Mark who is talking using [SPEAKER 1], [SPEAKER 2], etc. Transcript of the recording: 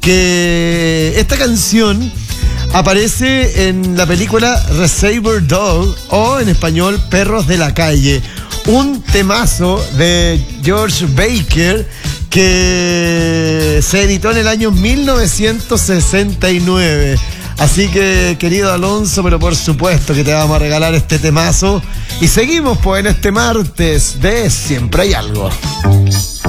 [SPEAKER 1] que esta canción aparece en la película Reservoir Dog, o en español Perros de la Calle, un temazo de George Baker que se editó en el año 1969. Así que, querido Alonso, pero por supuesto que te vamos a regalar este temazo. Y seguimos pues en este martes de Siempre Hay Algo.